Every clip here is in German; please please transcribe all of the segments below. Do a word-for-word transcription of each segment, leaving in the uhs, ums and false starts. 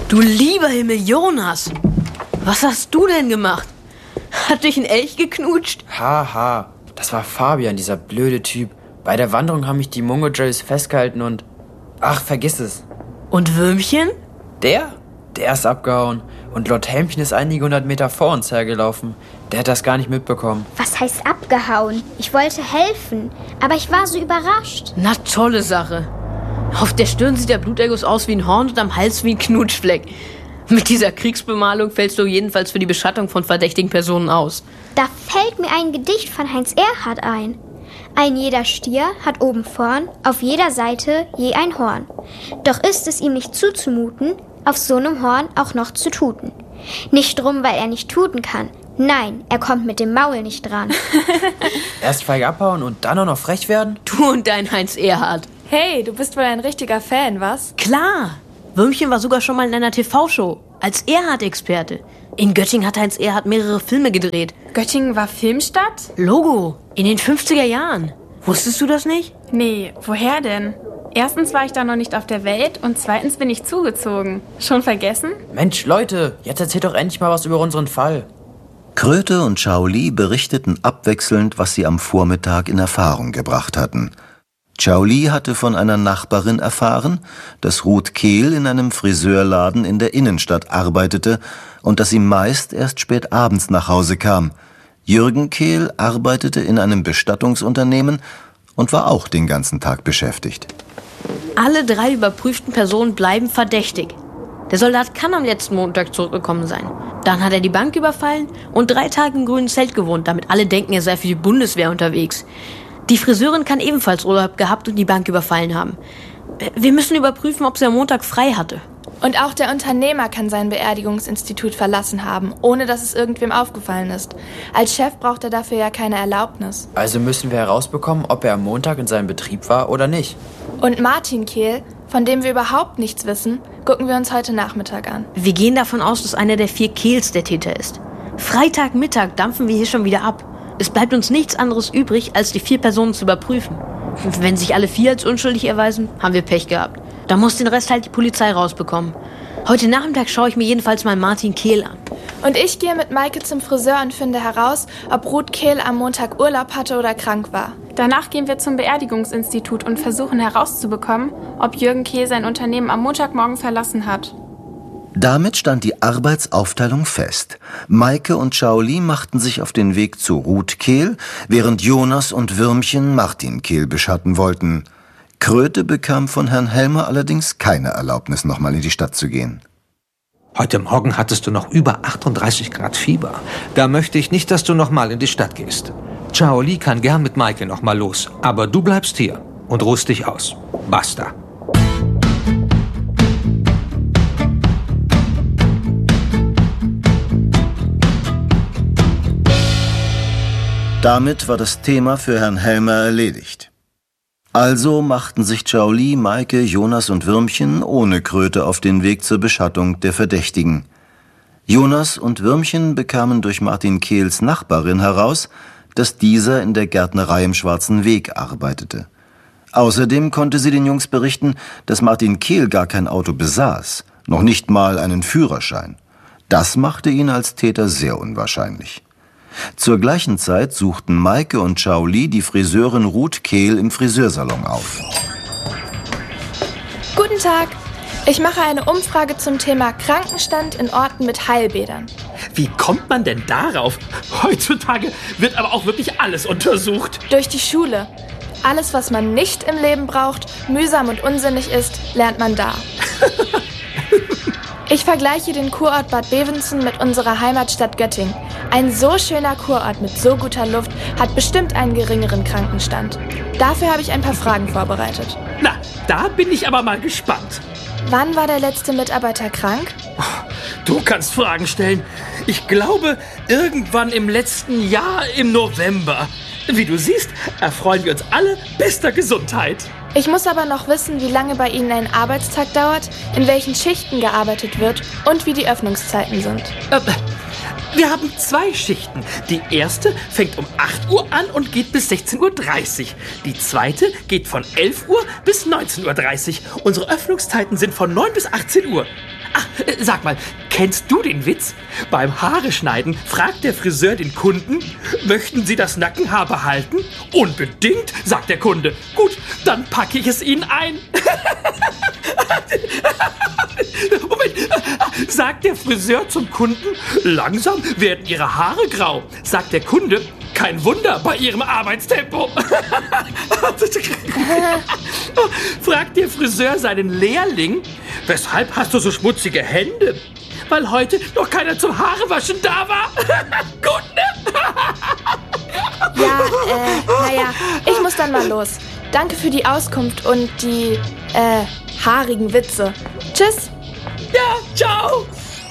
Du lieber Himmel, Jonas! Was hast du denn gemacht? Hat dich ein Elch geknutscht? Haha, das war Fabian, dieser blöde Typ. Bei der Wanderung haben mich die Mungo-Jerrys festgehalten und... Ach, vergiss es. Und Würmchen? Der? Der ist abgehauen. Und Lord Helmchen ist einige hundert Meter vor uns hergelaufen. Der hat das gar nicht mitbekommen. Was heißt abgehauen? Ich wollte helfen, aber ich war so überrascht. Na, tolle Sache. Auf der Stirn sieht der Bluterguss aus wie ein Horn und am Hals wie ein Knutschfleck. Mit dieser Kriegsbemalung fällst du jedenfalls für die Beschattung von verdächtigen Personen aus. Da fällt mir ein Gedicht von Heinz Erhardt ein. Ein jeder Stier hat oben vorn, auf jeder Seite je ein Horn. Doch ist es ihm nicht zuzumuten, auf so einem Horn auch noch zu tuten. Nicht drum, weil er nicht tuten kann. Nein, er kommt mit dem Maul nicht dran. Erst feig abhauen und dann auch noch frech werden? Du und dein Heinz Erhardt. Hey, du bist wohl ein richtiger Fan, was? Klar. Würmchen war sogar schon mal in einer T V-Show. Als Erhardt-Experte. In Göttingen hat Heinz Erhardt mehrere Filme gedreht. Göttingen war Filmstadt? Logo. In den fünfziger Jahren. Wusstest du das nicht? Nee, woher denn? Erstens war ich da noch nicht auf der Welt und zweitens bin ich zugezogen. Schon vergessen? Mensch, Leute, jetzt erzählt doch endlich mal was über unseren Fall. Kröte und Chao Li berichteten abwechselnd, was sie am Vormittag in Erfahrung gebracht hatten. Chao Li hatte von einer Nachbarin erfahren, dass Ruth Kehl in einem Friseurladen in der Innenstadt arbeitete und dass sie meist erst spät abends nach Hause kam. Jürgen Kehl arbeitete in einem Bestattungsunternehmen und war auch den ganzen Tag beschäftigt. Alle drei überprüften Personen bleiben verdächtig. Der Soldat kann am letzten Montag zurückgekommen sein. Dann hat er die Bank überfallen und drei Tage im grünen Zelt gewohnt, damit alle denken, er sei für die Bundeswehr unterwegs. Die Friseurin kann ebenfalls Urlaub gehabt und die Bank überfallen haben. Wir müssen überprüfen, ob sie am Montag frei hatte. Und auch der Unternehmer kann sein Beerdigungsinstitut verlassen haben, ohne dass es irgendwem aufgefallen ist. Als Chef braucht er dafür ja keine Erlaubnis. Also müssen wir herausbekommen, ob er am Montag in seinem Betrieb war oder nicht. Und Martin Kehl, von dem wir überhaupt nichts wissen, gucken wir uns heute Nachmittag an. Wir gehen davon aus, dass einer der vier Kehls der Täter ist. Freitagmittag dampfen wir hier schon wieder ab. Es bleibt uns nichts anderes übrig, als die vier Personen zu überprüfen. Wenn sich alle vier als unschuldig erweisen, haben wir Pech gehabt. Dann muss den Rest halt die Polizei rausbekommen. Heute Nachmittag schaue ich mir jedenfalls mal Martin Kehl an. Und ich gehe mit Maike zum Friseur und finde heraus, ob Ruth Kehl am Montag Urlaub hatte oder krank war. Danach gehen wir zum Beerdigungsinstitut und versuchen herauszubekommen, ob Jürgen Kehl sein Unternehmen am Montagmorgen verlassen hat. Damit stand die Arbeitsaufteilung fest. Maike und Chao Li machten sich auf den Weg zu Ruth Kehl, während Jonas und Würmchen Martin Kehl beschatten wollten. Kröte bekam von Herrn Helmer allerdings keine Erlaubnis, nochmal in die Stadt zu gehen. Heute Morgen hattest du noch über achtunddreißig Grad Fieber. Da möchte ich nicht, dass du nochmal in die Stadt gehst. Chao Li kann gern mit Maike nochmal los, aber du bleibst hier und ruhst dich aus. Basta. Damit war das Thema für Herrn Helmer erledigt. Also machten sich Chao Li, Maike, Jonas und Würmchen ohne Kröte auf den Weg zur Beschattung der Verdächtigen. Jonas und Würmchen bekamen durch Martin Kehls Nachbarin heraus, dass dieser in der Gärtnerei im Schwarzen Weg arbeitete. Außerdem konnte sie den Jungs berichten, dass Martin Kehl gar kein Auto besaß, noch nicht mal einen Führerschein. Das machte ihn als Täter sehr unwahrscheinlich. Zur gleichen Zeit suchten Maike und Chao Li die Friseurin Ruth Kehl im Friseursalon auf. Guten Tag. Ich mache eine Umfrage zum Thema Krankenstand in Orten mit Heilbädern. Wie kommt man denn darauf? Heutzutage wird aber auch wirklich alles untersucht. Durch die Schule. Alles, was man nicht im Leben braucht, mühsam und unsinnig ist, lernt man da. Ich vergleiche den Kurort Bad Bevensen mit unserer Heimatstadt Göttingen. Ein so schöner Kurort mit so guter Luft hat bestimmt einen geringeren Krankenstand. Dafür habe ich ein paar Fragen vorbereitet. Na, da bin ich aber mal gespannt. Wann war der letzte Mitarbeiter krank? Du kannst Fragen stellen. Ich glaube, irgendwann im letzten Jahr im November. Wie du siehst, erfreuen wir uns alle bester Gesundheit. Ich muss aber noch wissen, wie lange bei Ihnen ein Arbeitstag dauert, in welchen Schichten gearbeitet wird und wie die Öffnungszeiten sind. Äh, wir haben zwei Schichten. Die erste fängt um acht Uhr an und geht bis sechzehn Uhr dreißig. Die zweite geht von elf Uhr bis neunzehn Uhr dreißig. Unsere Öffnungszeiten sind von neun bis achtzehn Uhr. Ach, sag mal, kennst du den Witz? Beim Haare schneiden fragt der Friseur den Kunden, möchten Sie das Nackenhaar behalten? Unbedingt, sagt der Kunde. Gut, dann packe ich es Ihnen ein. Moment, sagt der Friseur zum Kunden, langsam werden Ihre Haare grau. Sagt der Kunde, kein Wunder bei Ihrem Arbeitstempo. Fragt der Friseur seinen Lehrling, weshalb hast du so schmutzige Hände? Weil heute noch keiner zum Haarewaschen da war. Gut, ne? Ja, äh, naja, ich muss dann mal los. Danke für die Auskunft und die, äh, haarigen Witze. Tschüss. Ja, ciao.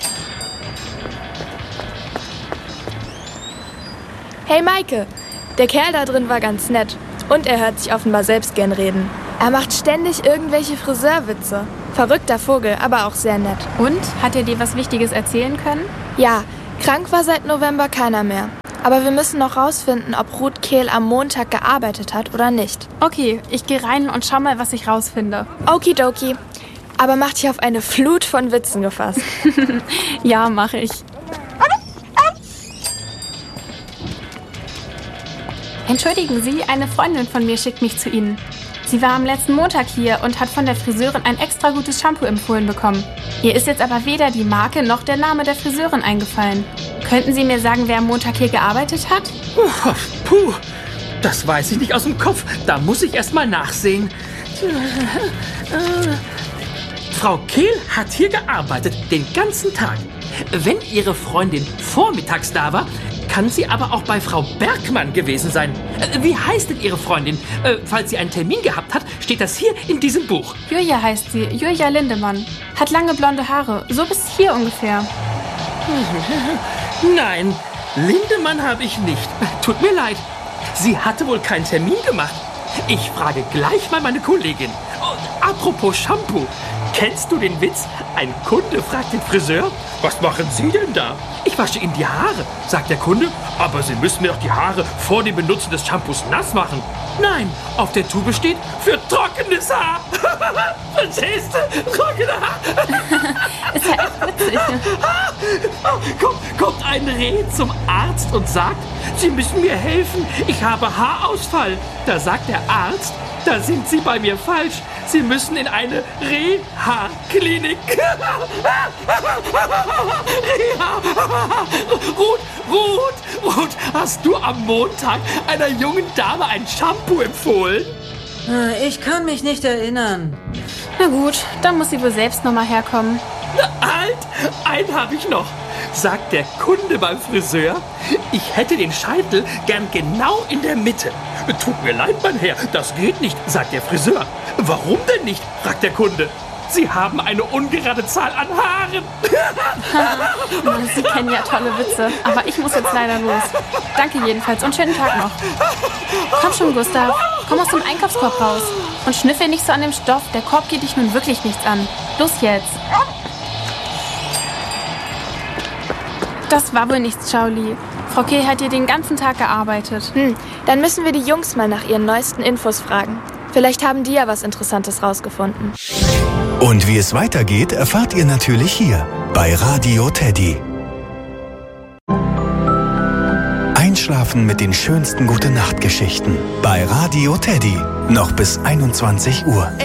Hey Maike, der Kerl da drin war ganz nett. Und er hört sich offenbar selbst gern reden. Er macht ständig irgendwelche Friseurwitze. Verrückter Vogel, aber auch sehr nett. Und? Hat er dir was Wichtiges erzählen können? Ja, krank war seit November keiner mehr. Aber wir müssen noch rausfinden, ob Ruth Kehl am Montag gearbeitet hat oder nicht. Okay, ich gehe rein und schau mal, was ich rausfinde. Okidoki. Aber mach dich auf eine Flut von Witzen gefasst. Ja, mache ich. Entschuldigen Sie, eine Freundin von mir schickt mich zu Ihnen. Sie war am letzten Montag hier und hat von der Friseurin ein extra gutes Shampoo empfohlen bekommen. Ihr ist jetzt aber weder die Marke noch der Name der Friseurin eingefallen. Könnten Sie mir sagen, wer am Montag hier gearbeitet hat? Puh, puh, das weiß ich nicht aus dem Kopf. Da muss ich erst mal nachsehen. Frau Kehl hat hier gearbeitet, den ganzen Tag. Wenn Ihre Freundin vormittags da war, kann sie aber auch bei Frau Bergmann gewesen sein. Wie heißt denn Ihre Freundin? Äh, falls sie einen Termin gehabt hat, steht das hier in diesem Buch. Julia heißt sie, Julia Lindemann. Hat lange blonde Haare, so bis hier ungefähr. Nein, Lindemann habe ich nicht. Tut mir leid. Sie hatte wohl keinen Termin gemacht. Ich frage gleich mal meine Kollegin. Und apropos Shampoo. Kennst du den Witz? Ein Kunde fragt den Friseur, was machen Sie denn da? Ich wasche Ihnen die Haare, sagt der Kunde, aber Sie müssen mir doch die Haare vor dem Benutzen des Shampoos nass machen. Nein, auf der Tube steht für trockenes Haar. Verstehst du? Trockene Haar. Ist ja echt witzig. Kommt, kommt ein Reh zum Arzt und sagt, Sie müssen mir helfen, ich habe Haarausfall. Da sagt der Arzt, da sind Sie bei mir falsch. Sie müssen in eine Reha-Klinik. Reha. Ruth, Ruth, Ruth, hast du am Montag einer jungen Dame ein Shampoo empfohlen? Ich kann mich nicht erinnern. Na gut, dann muss sie wohl selbst nochmal herkommen. Halt, einen habe ich noch. Sagt der Kunde beim Friseur, ich hätte den Scheitel gern genau in der Mitte. Tut mir leid, mein Herr, das geht nicht, sagt der Friseur. Warum denn nicht, fragt der Kunde. Sie haben eine ungerade Zahl an Haaren. Sie kennen ja tolle Witze, aber ich muss jetzt leider los. Danke jedenfalls und schönen Tag noch. Komm schon, Gustav, komm aus dem Einkaufskorb raus. Und schnüffel nicht so an dem Stoff, der Korb geht dich nun wirklich nichts an. Los jetzt. Das war wohl nichts, Shaoli. Frau Kehl hat hier den ganzen Tag gearbeitet. Hm, dann müssen wir die Jungs mal nach ihren neuesten Infos fragen. Vielleicht haben die ja was Interessantes rausgefunden. Und wie es weitergeht, erfahrt ihr natürlich hier bei Radio Teddy. Einschlafen mit den schönsten Gute-Nacht-Geschichten bei Radio Teddy. Noch bis einundzwanzig Uhr.